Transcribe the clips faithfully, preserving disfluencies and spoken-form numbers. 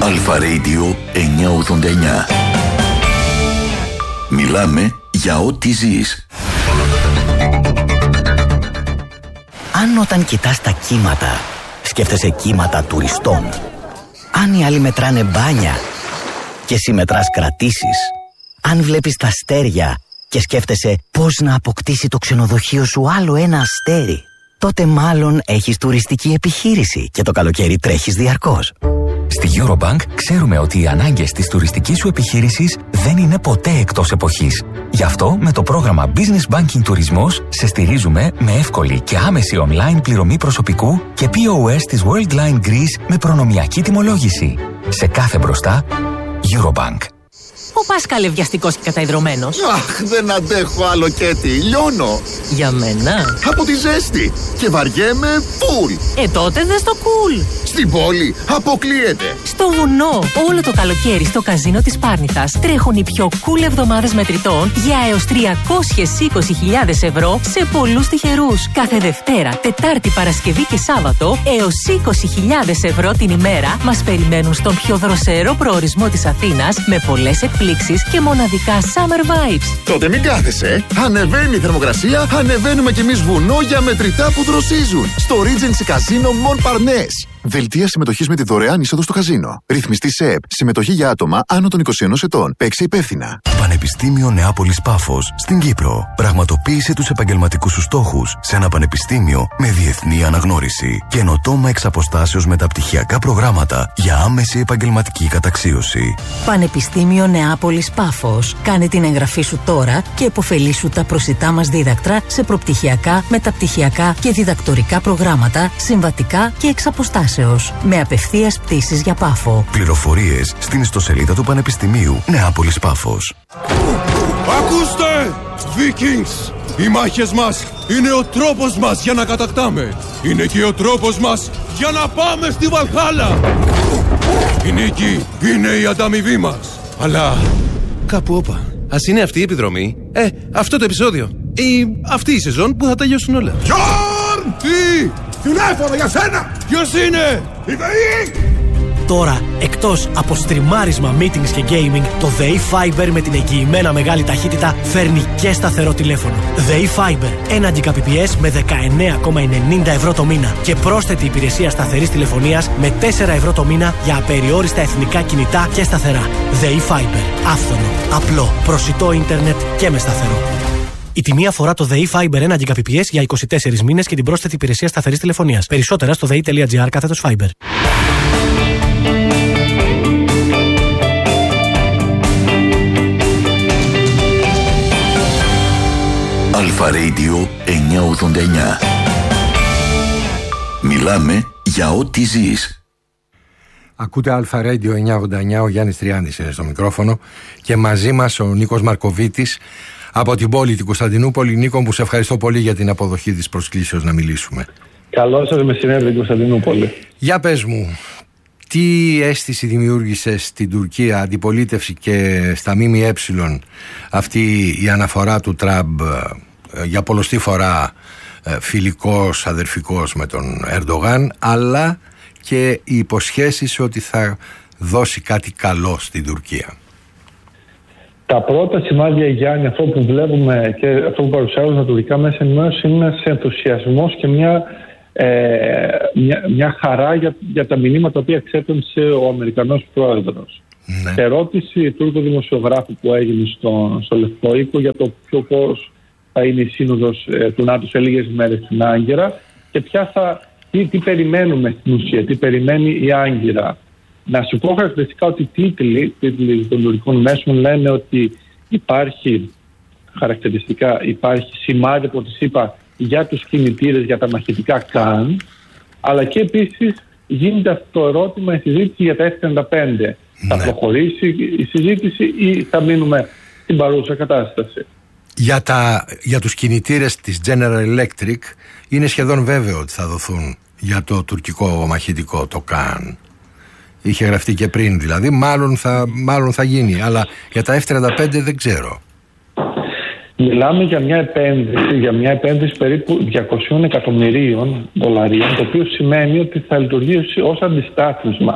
Αλφα Radio εννιακόσια ογδόντα εννιά. Μιλάμε για ό,τι ζεις. Αν όταν κοιτάς τα κύματα, σκέφτεσαι κύματα τουριστών. Αν οι άλλοι μετράνε μπάνια και εσύ μετράς κρατήσεις. Αν βλέπεις τα αστέρια και σκέφτεσαι πώς να αποκτήσει το ξενοδοχείο σου άλλο ένα αστέρι, τότε μάλλον έχεις τουριστική επιχείρηση και το καλοκαίρι τρέχεις διαρκώς. Στη Eurobank ξέρουμε ότι οι ανάγκες της τουριστικής σου επιχείρησης δεν είναι ποτέ εκτός εποχής. Γι' αυτό με το πρόγραμμα Business Banking Τουρισμός σε στηρίζουμε με εύκολη και άμεση online πληρωμή προσωπικού και πι ο ες της Worldline Greece με προνομιακή τιμολόγηση. Σε κάθε μπροστά, Eurobank. Πού πας καλευδιαστικός και καταϊδρωμένος? Αχ, δεν αντέχω άλλο Κέτι, λιώνω. Για μένα? Από τη ζέστη. Και βαριέμαι φουλ. Ε, τότε δες το cool. Στην πόλη αποκλείεται. Στο βουνό, όλο το καλοκαίρι στο καζίνο της Πάρνηθας τρέχουν οι πιο cool εβδομάδες μετρητών για έως τριακόσιες είκοσι χιλιάδες ευρώ σε πολλούς τυχερούς. Κάθε Δευτέρα, Τετάρτη, Παρασκευή και Σάββατο έως είκοσι χιλιάδες ευρώ την ημέρα μας περιμένουν στον πιο δροσερό προορισμό της Αθήνας με πολλές εκπλήξεις και μοναδικά summer vibes. Τότε μην κάθεσαι. Ανεβαίνει η θερμοκρασία, ανεβαίνουμε κι εμείς βουνό για μετρητά που δροσίζουν. Στο Regency Casino Montparnasse. Δελτία συμμετοχής με τη δωρεάν είσοδο στο καζίνο. Ρυθμιστή ΣΕΠ. Συμμετοχή για άτομα άνω των είκοσι ενός ετών. Παίξε υπεύθυνα. Πανεπιστήμιο Νεάπολης Πάφος στην Κύπρο. Πραγματοποίησε τους επαγγελματικούς σου στόχους σε ένα πανεπιστήμιο με διεθνή αναγνώριση. Καινοτόμα εξ αποστάσεως μεταπτυχιακά προγράμματα για άμεση επαγγελματική καταξίωση. Πανεπιστήμιο Νεάπολης Πάφος. Κάνε την εγγραφή σου τώρα και επωφελήσου τα προσιτά μας δίδακτρα σε προπτυχιακά, μεταπτυχιακά και διδακτορικά προγράμματα, συμβατικά και εξ αποστάσεως. Με απευθείας πτήσεις για Πάφο. Πληροφορίες στην ιστοσελίδα του Πανεπιστημίου Νεάπολης Πάφος. Ακούστε! Vikings! Οι μάχες μας είναι ο τρόπος μας για να κατακτάμε. Είναι και ο τρόπος μας για να πάμε στη Βαλχάλα. Η νίκη είναι η ανταμοιβή μας. Αλλά κάπου όπα. Ας είναι αυτή η επιδρομή. Ε, αυτό το επεισόδιο. Ή αυτή η σεζόν που θα τελειώσουν όλα. Γιόρν! Τι! Τηλέφωνο για σένα! Ποιος είναι? Η ΔΕΗ! Τώρα, εκτός από στριμάρισμα, meetings και gaming, το ΔΕΗ Fiber με την εγγυημένα μεγάλη ταχύτητα φέρνει και σταθερό τηλέφωνο. ΔΕΗ Fiber, ένα Gbps με δεκαεννέα κόμμα ενενήντα ευρώ το μήνα και πρόσθετη υπηρεσία σταθερής τηλεφωνίας με τέσσερα ευρώ το μήνα για απεριόριστα εθνικά κινητά και σταθερά. ΔΕΗ Fiber, άφθονο, απλό, προσιτό ίντερνετ και με σταθερό. Η τιμή αφορά το ΔΕΗ Fiber ένα Gbps για είκοσι τέσσερις μήνες και την πρόσθετη υπηρεσία σταθερής τηλεφωνίας. Περισσότερα στο δei.gr κάθετος Fiber. Αλφα Radio εννιακόσια ογδόντα εννιά. Μιλάμε για ό,τι ζεις. Ακούτε Αλφα Radio εννιακόσια ογδόντα εννιά, ο Γιάννης Τριάντης είναι στο μικρόφωνο και μαζί μας ο Νίκος Μαρκοβίτης από την πόλη την Κωνσταντινούπολη. Νίκο, που σε ευχαριστώ πολύ για την αποδοχή της προσκλήσεως να μιλήσουμε. Καλό σας μεσημέρι την Κωνσταντινούπολη. Για πες μου, τι αίσθηση δημιούργησε στην Τουρκία αντιπολίτευση και στα ΜΜΕ αυτή η αναφορά του Τραμπ για πολλοστή φορά φιλικός, αδερφικός με τον Ερντογάν, αλλά και οι υποσχέσεις ότι θα δώσει κάτι καλό στην Τουρκία? Τα πρώτα σημάδια, Γιάννη, αυτό που βλέπουμε και αυτό που παρουσιάζουν τα τουρκικά μέσα ενημέρωση είναι ένας ενθουσιασμός και μια, ε, μια, μια χαρά για, για τα μηνύματα τα οποία εξέπεμψε ο Αμερικανός πρόεδρος. Ναι. Σε ερώτηση Τούρκου δημοσιογράφου που έγινε στο, στο Λευκό Οίκο για το ποιο πώς θα είναι η σύνοδος ε, του ΝΑΤΟ σε λίγες μέρες στην Άγκυρα και ποια θα, τι, τι περιμένουμε στην ουσία, τι περιμένει η Άγκυρα. Να σου πω χαρακτηριστικά ότι οι τίτλοι, τίτλοι των τουρκικών μέσων λένε ότι υπάρχει χαρακτηριστικά, υπάρχει σημάδι από ό,τι είπα για τους κινητήρες, για τα μαχητικά ΚΑΝ, αλλά και επίσης γίνεται αυτό το ερώτημα, η συζήτηση για τα εφ τριάντα πέντε. Ναι. Θα προχωρήσει η συζήτηση ή θα μείνουμε στην παρούσα κατάσταση? Για, τα, για τους κινητήρες της General Electric είναι σχεδόν βέβαιο ότι θα δοθούν για το τουρκικό μαχητικό, το ΚΑΝ. Είχε γραφτεί και πριν δηλαδή, μάλλον θα, μάλλον θα γίνει, αλλά για τα εφ τριάντα πέντε δεν ξέρω. Μιλάμε για μια επένδυση, για μια επένδυση περίπου διακόσια εκατομμυρίων δολαρίων, το οποίο σημαίνει ότι θα λειτουργήσει ως αντιστάθμισμα.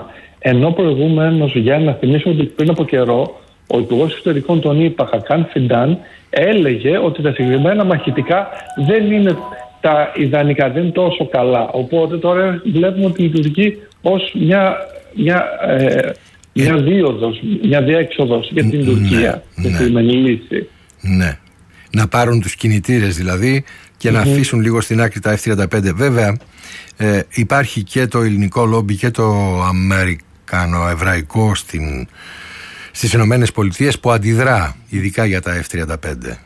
Ενώ προηγουμένως, για να θυμίσουμε ότι πριν από καιρό, ο Υπουργός Εξωτερικών των ΗΠΑ, Χακάν Φιντάν, έλεγε ότι τα συγκεκριμένα μαχητικά δεν είναι τα ιδανικά, δεν είναι τόσο καλά. Οπότε τώρα βλέπουμε ότι λειτουργεί ως μια, μια, ε, μια δίωδος, μια διέξοδος για την Τουρκία, ναι, τη σημερινή λύση. Ναι. Να πάρουν τους κινητήρες δηλαδή και mm-hmm. να αφήσουν λίγο στην άκρη τα εφ τριάντα πέντε. Βέβαια ε, υπάρχει και το ελληνικό λόμπι και το αμερικανοεβραϊκό στην, στις Ηνωμένες Πολιτείες που αντιδρά ειδικά για τα εφ τριάντα πέντε.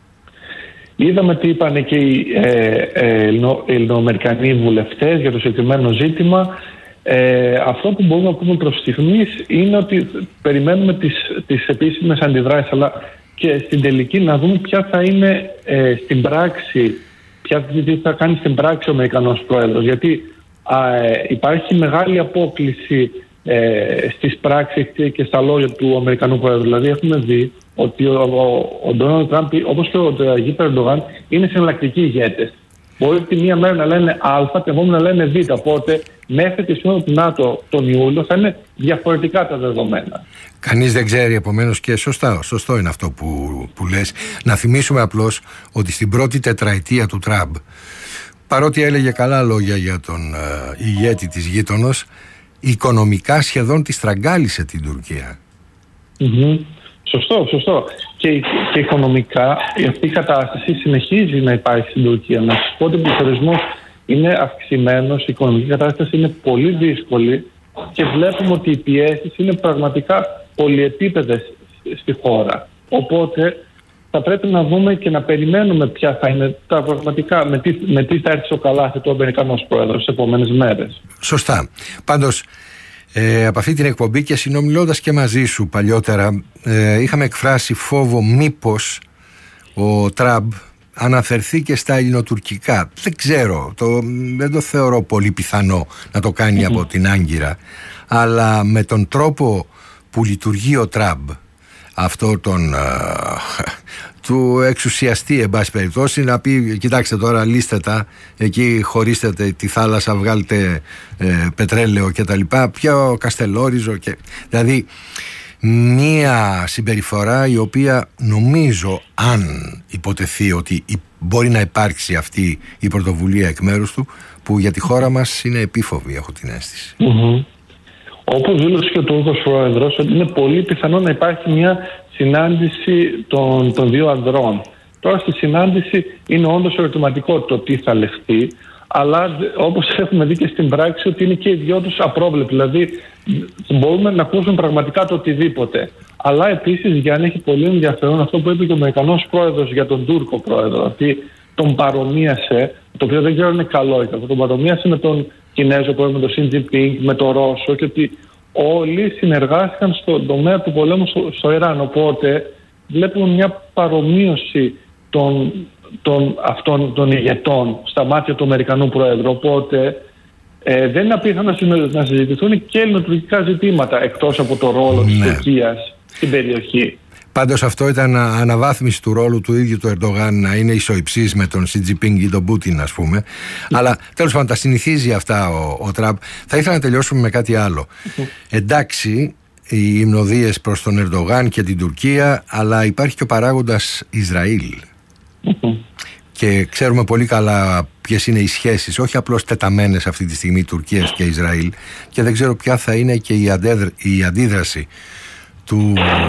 Είδαμε τι είπαν και οι ε, ε, ελληνοαμερικανοί βουλευτές για το συγκεκριμένο ζήτημα. Ε, αυτό που μπορούμε να πούμε προς στιγμής είναι ότι περιμένουμε τις, τις επίσημες αντιδράσεις, αλλά και στην τελική να δούμε ποια θα είναι ε, στην πράξη, ποια τι θα κάνει στην πράξη ο Αμερικανός Πρόεδρος. Γιατί α, ε, υπάρχει μεγάλη απόκλιση ε, στις πράξεις και στα λόγια του Αμερικανού Πρόεδρου. Δηλαδή έχουμε δει ότι ο Ντόναλντ Τραμπ, όπως και ο Ταγίπ Ερντογάν, είναι συναλλακτικοί ηγέτες. Μπορεί τη μία μέρα να λένε Α, την επόμενη να λένε Β. Οπότε μέχρι τη σύνοδο του ΝΑΤΟ τον Ιούλιο θα είναι διαφορετικά τα δεδομένα. Κανείς δεν ξέρει, επομένως, και σωστά, σωστό είναι αυτό που, που λες. Να θυμίσουμε απλώς ότι στην πρώτη τετραετία του Τραμπ, παρότι έλεγε καλά λόγια για τον ε, ηγέτη της γείτονος, οικονομικά σχεδόν τη στραγγάλισε την Τουρκία. Mm-hmm. Σωστό, σωστό. Και, και οικονομικά αυτή η κατάσταση συνεχίζει να υπάρχει στην Τουρκία. Να σας πω ότι ο πληθωρισμός είναι αυξημένος, η οικονομική κατάσταση είναι πολύ δύσκολη και βλέπουμε ότι οι πιέσεις είναι πραγματικά πολυεπίπεδες στη χώρα. Οπότε θα πρέπει να δούμε και να περιμένουμε ποια θα είναι τα πραγματικά, με τι, με τι θα έρθει στο καλάθι του Αμερικανός Πρόεδρος στις επόμενες μέρες. Σωστά. Πάντως, Ε, από αυτή την εκπομπή και συνομιλώντας και μαζί σου παλιότερα, ε, είχαμε εκφράσει φόβο μήπως ο Τραμπ αναφερθεί και στα ελληνοτουρκικά. Δεν ξέρω, το, δεν το θεωρώ πολύ πιθανό να το κάνει mm-hmm. από την Άγκυρα, αλλά με τον τρόπο που λειτουργεί ο Τραμπ, αυτό τον α, του εξουσιαστή εν πάση περιπτώσει, να πει κοιτάξτε τώρα, λύστε τα εκεί, χωρίστε τη θάλασσα, βγάλτε ε, πετρέλαιο και τα λοιπά, πιο καστελόριζο και... δηλαδή μία συμπεριφορά η οποία νομίζω, αν υποτεθεί ότι μπορεί να υπάρξει αυτή η πρωτοβουλία εκ μέρους του, που για τη χώρα μας είναι επίφοβη, έχω την αίσθηση. Mm-hmm. Όπως δήλωσε και ο Τούρκος Πρόεδρος, ότι είναι πολύ πιθανό να υπάρχει μια συνάντηση των, των δύο ανδρών. Τώρα στη συνάντηση είναι όντως ερωτηματικό το τι θα λεχθεί, αλλά όπως έχουμε δει και στην πράξη ότι είναι και οι δυο τους απρόβλεπτοι. Δηλαδή μπορούμε να ακούσουμε πραγματικά το οτιδήποτε. Αλλά επίσης, Γιάννη, έχει πολύ ενδιαφέρον αυτό που είπε και ο Αμερικανός Πρόεδρος για τον Τούρκο Πρόεδρο, ότι τον παρομοίασε, το οποίο δεν ξέρω αν είναι καλό ή κακό, τον παρομοίασε με τον Κινέζο Πρόεδρο, με τον Σιν Τζινπίνγκ, με τον Ρώσο, και ότι όλοι συνεργάστηκαν στον τομέα του πολέμου στο, στο Ιράν. Οπότε βλέπουμε μια παρομοίωση των, των αυτών των ηγετών στα μάτια του Αμερικανού Πρόεδρου. Οπότε ε, δεν είναι απίθανο να συζητηθούν και ελληνοτουρκικά ζητήματα εκτός από το ρόλο ναι. της Τουρκίας στην περιοχή. Πάντως αυτό ήταν αναβάθμιση του ρόλου του ίδιου του Ερντογάν να είναι ισοϊψής με τον Σι Τζινπίνγκ ή τον Πούτιν, ας πούμε. Mm. Αλλά τέλος πάντων τα συνηθίζει αυτά ο, ο Τραμπ. Θα ήθελα να τελειώσουμε με κάτι άλλο. Mm. Εντάξει, οι υμνοδίες προς τον Ερντογάν και την Τουρκία, αλλά υπάρχει και ο παράγοντας Ισραήλ. Mm. Και ξέρουμε πολύ καλά ποιες είναι οι σχέσεις, όχι απλώς τεταμένες αυτή τη στιγμή Τουρκίας και Ισραήλ, και δεν ξέρω ποια θα είναι και η, αντέδρα, η αντίδραση του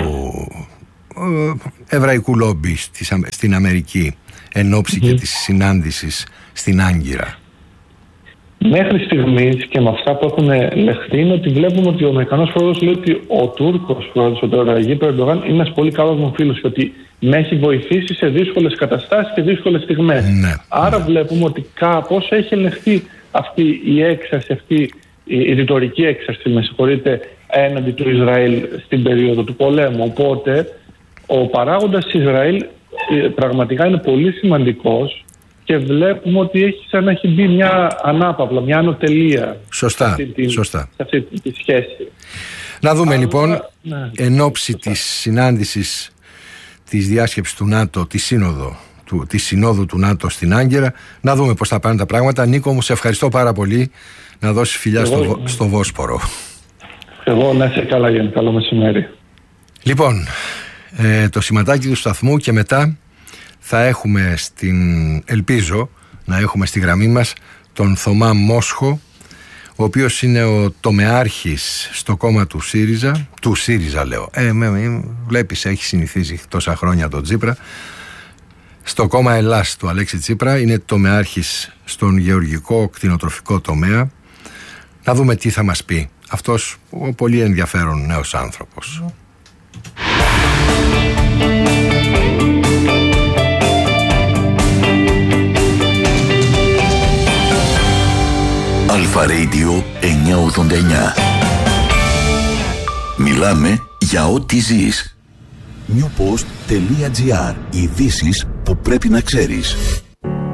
εβραϊκού λόμπι στην Αμερική εν ώψη mm-hmm. και της συνάντησης στην Άγκυρα. Μέχρι στιγμής και με αυτά που έχουν λεχθεί είναι ότι βλέπουμε ότι ο Αμερικανός Πρόεδρος λέει ότι ο Τούρκος Πρόεδρος, ο Ταγίπ Ερντογάν, είναι ένας πολύ καλός μου φίλος και ότι με έχει βοηθήσει σε δύσκολες καταστάσεις και δύσκολες στιγμές. Ναι, Άρα ναι. βλέπουμε ότι κάπως έχει ελεγχθεί αυτή η έξαρση, αυτή η ρητορική έξαρση, με συγχωρείτε, έναντι του Ισραήλ στην περίοδο του πολέμου. Οπότε ο παράγοντας της Ισραήλ πραγματικά είναι πολύ σημαντικός και βλέπουμε ότι έχει σαν να έχει μπει μια ανάπαυλα, μια ανωτελεία σωστά, σε αυτή τη, σωστά. σε αυτή τη σχέση. Να δούμε Αλλά, λοιπόν, ναι, εν ώψη της συνάντησης της διάσκεψης του ΝΑΤΟ, τη σύνοδο, του, τη συνόδου του ΝΑΤΟ στην Άγκυρα, να δούμε πώς θα πάνε τα πράγματα. Νίκο μου, σε ευχαριστώ πάρα πολύ. Να δώσεις φιλιά στο, στο Βόσπορο. Εγώ να είσαι καλά, Γιάννη. Καλό μεσημέρι. Λοιπόν, ε, το σηματάκι του σταθμού και μετά θα έχουμε στην, ελπίζω να έχουμε στη γραμμή μας τον Θωμά Μόσχο, ο οποίος είναι ο τομεάρχης στο κόμμα του ΣΥΡΙΖΑ, του ΣΥΡΙΖΑ λέω, ε, με, με, βλέπεις έχει συνηθίσει τόσα χρόνια τον Τσίπρα, στο κόμμα Ελλάς του Αλέξη Τσίπρα, είναι τομεάρχης στον γεωργικό κτηνοτροφικό τομέα. Να δούμε τι θα μας πει αυτός ο πολύ ενδιαφέρον νέος άνθρωπος. Αλφα Radio εννιακόσια ογδόντα εννιά. Μιλάμε για ό,τι ζεις. newpost.gr. Ειδήσεις που πρέπει να ξέρεις.